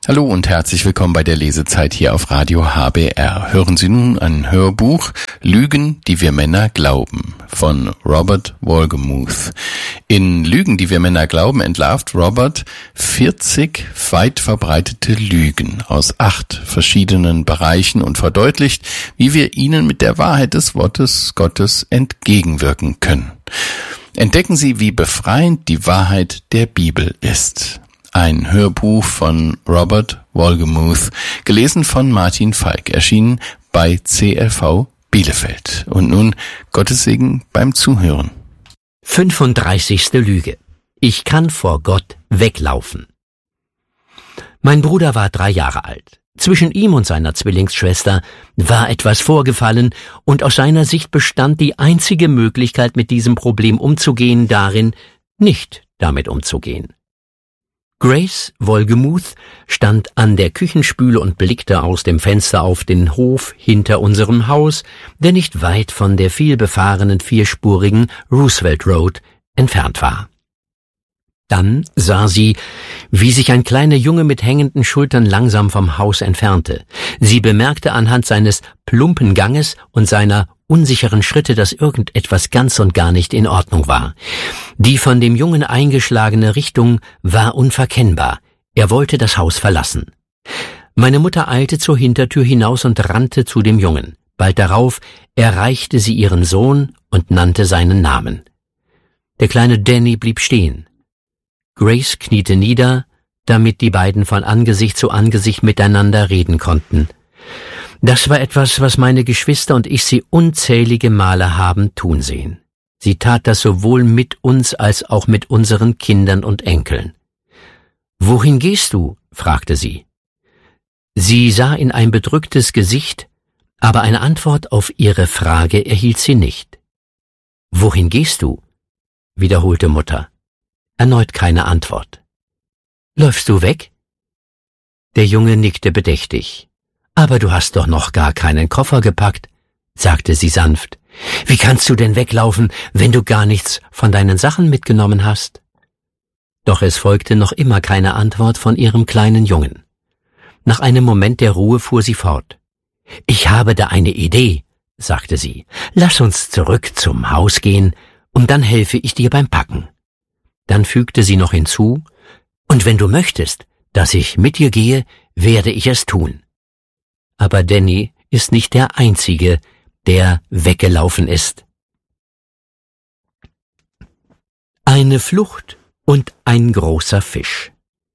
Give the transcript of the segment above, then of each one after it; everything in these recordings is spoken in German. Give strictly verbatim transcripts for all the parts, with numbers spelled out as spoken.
Hallo und herzlich willkommen bei der Lesezeit hier auf Radio H B R. Hören Sie nun ein Hörbuch Lügen, die wir Männer glauben von Robert Wohlgemuth. In Lügen, die wir Männer glauben, entlarvt Robert vierzig weit verbreitete Lügen aus acht verschiedenen Bereichen und verdeutlicht, wie wir ihnen mit der Wahrheit des Wortes Gottes entgegenwirken können. Entdecken Sie, wie befreiend die Wahrheit der Bibel ist. Ein Hörbuch von Robert Wohlgemuth, gelesen von Martin Falk, erschienen bei C L V Bielefeld. Und nun Gottes Segen beim Zuhören. fünfunddreißigste Lüge. Ich kann vor Gott weglaufen. Mein Bruder war drei Jahre alt. Zwischen ihm und seiner Zwillingsschwester war etwas vorgefallen, und aus seiner Sicht bestand die einzige Möglichkeit, mit diesem Problem umzugehen, darin, nicht damit umzugehen. Grace Wohlgemuth stand an der Küchenspüle und blickte aus dem Fenster auf den Hof hinter unserem Haus, der nicht weit von der vielbefahrenen vierspurigen Roosevelt Road entfernt war. Dann sah sie, wie sich ein kleiner Junge mit hängenden Schultern langsam vom Haus entfernte. Sie bemerkte anhand seines plumpen Ganges und seiner unsicheren Schritte, dass irgendetwas ganz und gar nicht in Ordnung war. Die von dem Jungen eingeschlagene Richtung war unverkennbar. Er wollte das Haus verlassen. Meine Mutter eilte zur Hintertür hinaus und rannte zu dem Jungen. Bald darauf erreichte sie ihren Sohn und nannte seinen Namen. Der kleine Danny blieb stehen. Grace kniete nieder, damit die beiden von Angesicht zu Angesicht miteinander reden konnten. Das war etwas, was meine Geschwister und ich sie unzählige Male haben tun sehen. Sie tat das sowohl mit uns als auch mit unseren Kindern und Enkeln. »Wohin gehst du?« fragte sie. Sie sah in ein bedrücktes Gesicht, aber eine Antwort auf ihre Frage erhielt sie nicht. »Wohin gehst du?« wiederholte Mutter. Erneut keine Antwort. »Läufst du weg?« Der Junge nickte bedächtig. »Aber du hast doch noch gar keinen Koffer gepackt«, sagte sie sanft. »Wie kannst du denn weglaufen, wenn du gar nichts von deinen Sachen mitgenommen hast?« Doch es folgte noch immer keine Antwort von ihrem kleinen Jungen. Nach einem Moment der Ruhe fuhr sie fort. »Ich habe da eine Idee«, sagte sie. »Lass uns zurück zum Haus gehen, und dann helfe ich dir beim Packen.« Dann fügte sie noch hinzu, »Und wenn du möchtest, dass ich mit dir gehe, werde ich es tun.« Aber Danny ist nicht der Einzige, der weggelaufen ist. Eine Flucht und ein großer Fisch.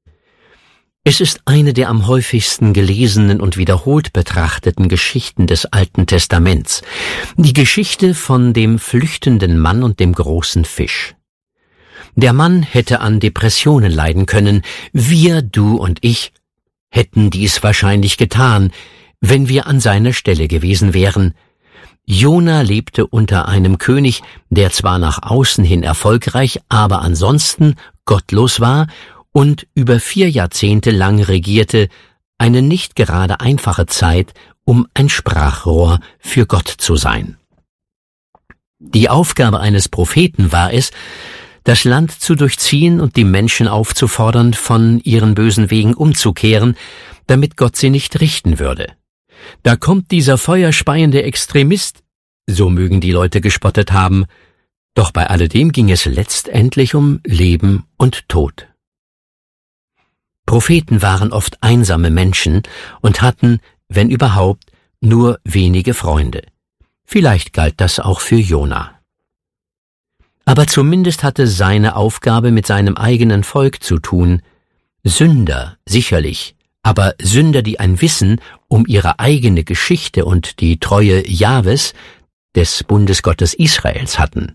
Es ist eine der am häufigsten gelesenen und wiederholt betrachteten Geschichten des Alten Testaments, die Geschichte von dem flüchtenden Mann und dem großen Fisch. Der Mann hätte an Depressionen leiden können, wir, du und ich, hätten dies wahrscheinlich getan, wenn wir an seiner Stelle gewesen wären. Jona lebte unter einem König, der zwar nach außen hin erfolgreich, aber ansonsten gottlos war und über vier Jahrzehnte lang regierte, eine nicht gerade einfache Zeit, um ein Sprachrohr für Gott zu sein. Die Aufgabe eines Propheten war es, das Land zu durchziehen und die Menschen aufzufordern, von ihren bösen Wegen umzukehren, damit Gott sie nicht richten würde. Da kommt dieser feuerspeiende Extremist, so mögen die Leute gespottet haben, doch bei alledem ging es letztendlich um Leben und Tod. Propheten waren oft einsame Menschen und hatten, wenn überhaupt, nur wenige Freunde. Vielleicht galt das auch für Jona. Aber zumindest hatte seine Aufgabe mit seinem eigenen Volk zu tun. Sünder, sicherlich, aber Sünder, die ein Wissen um ihre eigene Geschichte und die Treue Jahwes, des Bundesgottes Israels, hatten.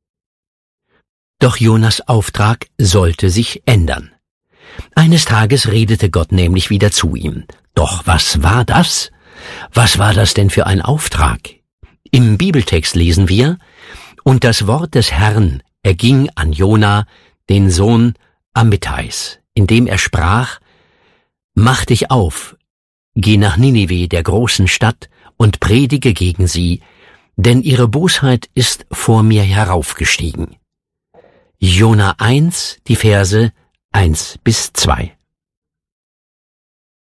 Doch Jonas Auftrag sollte sich ändern. Eines Tages redete Gott nämlich wieder zu ihm. Doch was war das? Was war das denn für ein Auftrag? Im Bibeltext lesen wir: Und das Wort des Herrn erging an Jona, den Sohn Amittais, indem er sprach: Mach dich auf, geh nach Ninive, der großen Stadt, und predige gegen sie, denn ihre Bosheit ist vor mir heraufgestiegen. Jona eins, die Verse eins bis zwei.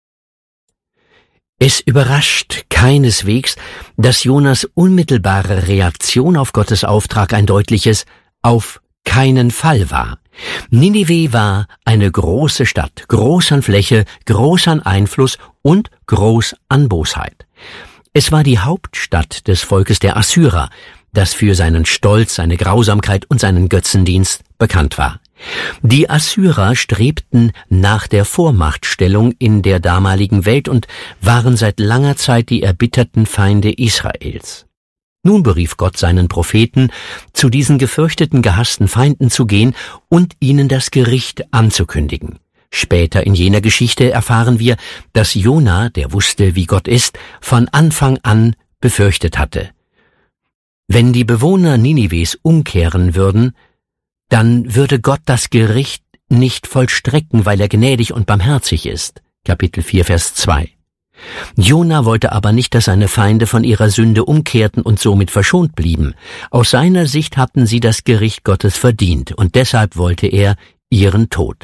Es überrascht keineswegs, dass Jonas unmittelbare Reaktion auf Gottes Auftrag ein deutliches »Auf keinen Fall« war. Ninive war eine große Stadt, groß an Fläche, groß an Einfluss und groß an Bosheit. Es war die Hauptstadt des Volkes der Assyrer, das für seinen Stolz, seine Grausamkeit und seinen Götzendienst bekannt war. Die Assyrer strebten nach der Vormachtstellung in der damaligen Welt und waren seit langer Zeit die erbitterten Feinde Israels. Nun berief Gott seinen Propheten, zu diesen gefürchteten, gehassten Feinden zu gehen und ihnen das Gericht anzukündigen. Später in jener Geschichte erfahren wir, dass Jona, der wusste, wie Gott ist, von Anfang an befürchtet hatte: Wenn die Bewohner Ninives umkehren würden, dann würde Gott das Gericht nicht vollstrecken, weil er gnädig und barmherzig ist. Kapitel vier, Vers zwei. Jona wollte aber nicht, dass seine Feinde von ihrer Sünde umkehrten und somit verschont blieben. Aus seiner Sicht hatten sie das Gericht Gottes verdient, und deshalb wollte er ihren Tod.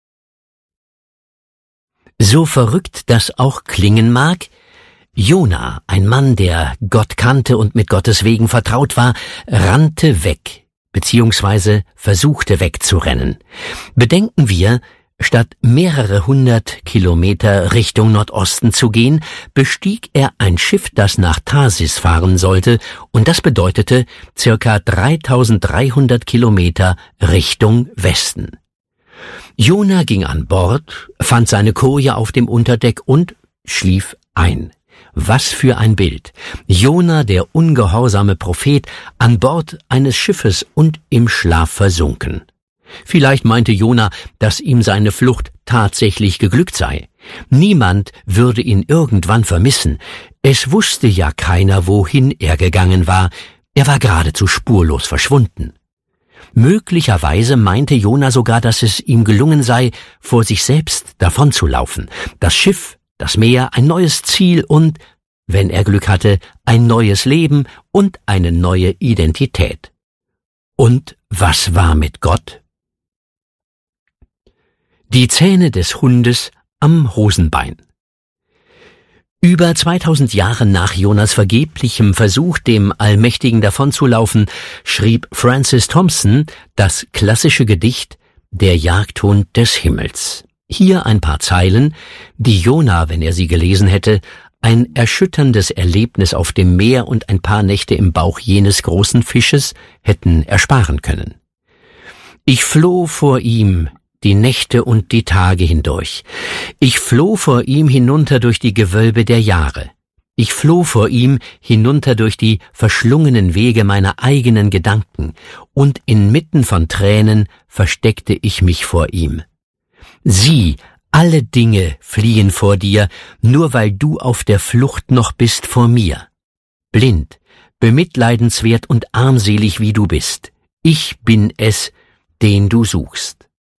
So verrückt das auch klingen mag, Jona, ein Mann, der Gott kannte und mit Gottes Wegen vertraut war, rannte weg, beziehungsweise versuchte wegzurennen. Bedenken wir, statt mehrere hundert Kilometer Richtung Nordosten zu gehen, bestieg er ein Schiff, das nach Tarsis fahren sollte, und das bedeutete circa dreitausenddreihundert Kilometer Richtung Westen. Jona ging an Bord, fand seine Koje auf dem Unterdeck und schlief ein. Was für ein Bild! Jona, der ungehorsame Prophet, an Bord eines Schiffes und im Schlaf versunken. Vielleicht meinte Jona, dass ihm seine Flucht tatsächlich geglückt sei. Niemand würde ihn irgendwann vermissen. Es wusste ja keiner, wohin er gegangen war. Er war geradezu spurlos verschwunden. Möglicherweise meinte Jona sogar, dass es ihm gelungen sei, vor sich selbst davonzulaufen. Das Schiff, das Meer, ein neues Ziel und, wenn er Glück hatte, ein neues Leben und eine neue Identität. Und was war mit Gott? Die Zähne des Hundes am Hosenbein. Über zweitausend Jahre nach Jonas vergeblichem Versuch, dem Allmächtigen davonzulaufen, schrieb Francis Thompson das klassische Gedicht »Der Jagdhund des Himmels«. Hier ein paar Zeilen, die Jona, wenn er sie gelesen hätte, ein erschütterndes Erlebnis auf dem Meer und ein paar Nächte im Bauch jenes großen Fisches hätten ersparen können. Ich floh vor ihm die Nächte und die Tage hindurch. Ich floh vor ihm hinunter durch die Gewölbe der Jahre. Ich floh vor ihm hinunter durch die verschlungenen Wege meiner eigenen Gedanken, und inmitten von Tränen versteckte ich mich vor ihm. Sieh, alle Dinge fliehen vor dir, nur weil du auf der Flucht noch bist vor mir. Blind, bemitleidenswert und armselig wie du bist, ich bin es, den du suchst.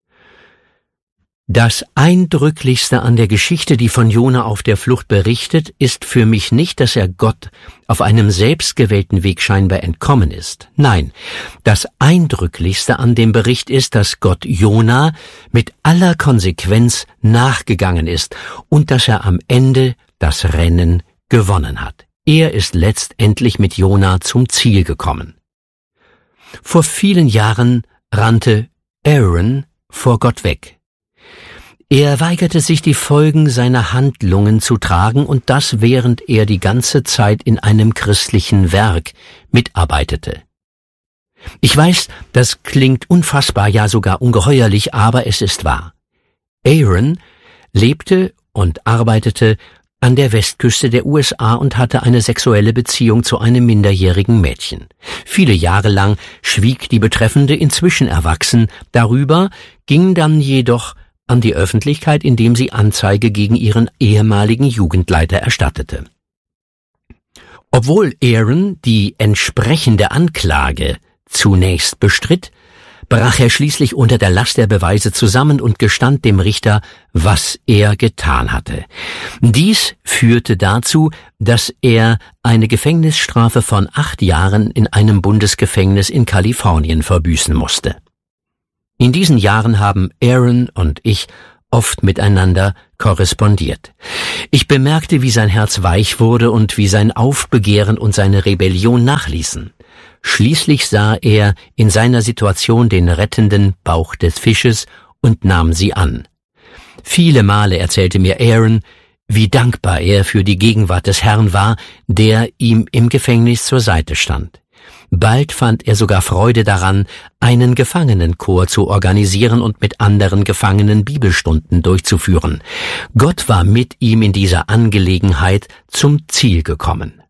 Das Eindrücklichste an der Geschichte, die von Jona auf der Flucht berichtet, ist für mich nicht, dass er Gott auf einem selbstgewählten Weg scheinbar entkommen ist. Nein, das Eindrücklichste an dem Bericht ist, dass Gott Jona mit aller Konsequenz nachgegangen ist und dass er am Ende das Rennen gewonnen hat. Er ist letztendlich mit Jona zum Ziel gekommen. Vor vielen Jahren rannte Aaron vor Gott weg. Er weigerte sich, die Folgen seiner Handlungen zu tragen, und das, während er die ganze Zeit in einem christlichen Werk mitarbeitete. Ich weiß, das klingt unfassbar, ja sogar ungeheuerlich, aber es ist wahr. Aaron lebte und arbeitete an der Westküste der U S A und hatte eine sexuelle Beziehung zu einem minderjährigen Mädchen. Viele Jahre lang schwieg die Betreffende, inzwischen erwachsen, darüber, ging dann jedoch an die Öffentlichkeit, indem sie Anzeige gegen ihren ehemaligen Jugendleiter erstattete. Obwohl Aaron die entsprechende Anklage zunächst bestritt, brach er schließlich unter der Last der Beweise zusammen und gestand dem Richter, was er getan hatte. Dies führte dazu, dass er eine Gefängnisstrafe von acht Jahren in einem Bundesgefängnis in Kalifornien verbüßen musste. In diesen Jahren haben Aaron und ich oft miteinander korrespondiert. Ich bemerkte, wie sein Herz weich wurde und wie sein Aufbegehren und seine Rebellion nachließen. Schließlich sah er in seiner Situation den rettenden Bauch des Fisches und nahm sie an. Viele Male erzählte mir Aaron, wie dankbar er für die Gegenwart des Herrn war, der ihm im Gefängnis zur Seite stand. Bald fand er sogar Freude daran, einen Gefangenenchor zu organisieren und mit anderen Gefangenen Bibelstunden durchzuführen. Gott war mit ihm in dieser Angelegenheit zum Ziel gekommen.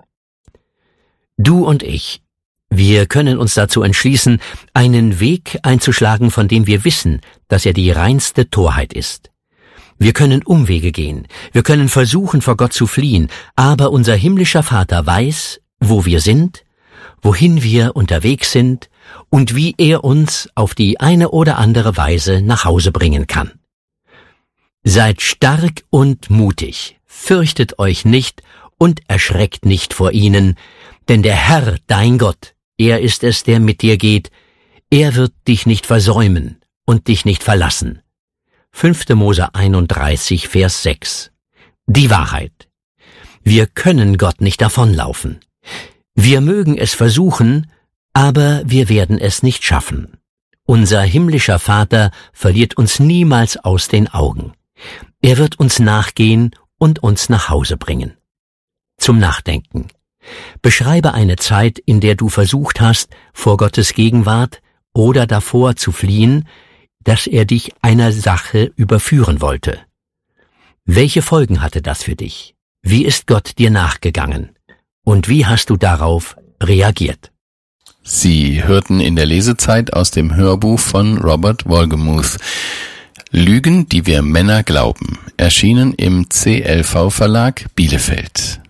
Du und ich, wir können uns dazu entschließen, einen Weg einzuschlagen, von dem wir wissen, dass er die reinste Torheit ist. Wir können Umwege gehen, wir können versuchen, vor Gott zu fliehen, aber unser himmlischer Vater weiß, wo wir sind, wohin wir unterwegs sind und wie er uns auf die eine oder andere Weise nach Hause bringen kann. Seid stark und mutig, fürchtet euch nicht und erschreckt nicht vor ihnen, denn der Herr, dein Gott, er ist es, der mit dir geht, er wird dich nicht versäumen und dich nicht verlassen. fünfter Mose einunddreißig, Vers sechs. Die Wahrheit. Wir können Gott nicht davonlaufen. Wir mögen es versuchen, aber wir werden es nicht schaffen. Unser himmlischer Vater verliert uns niemals aus den Augen. Er wird uns nachgehen und uns nach Hause bringen. Zum Nachdenken. Beschreibe eine Zeit, in der du versucht hast, vor Gottes Gegenwart oder davor zu fliehen, dass er dich einer Sache überführen wollte. Welche Folgen hatte das für dich? Wie ist Gott dir nachgegangen? Und wie hast du darauf reagiert? Sie hörten in der Lesezeit aus dem Hörbuch von Robert Wohlgemuth Lügen, die wir Männer glauben, erschienen im C L V Verlag Bielefeld.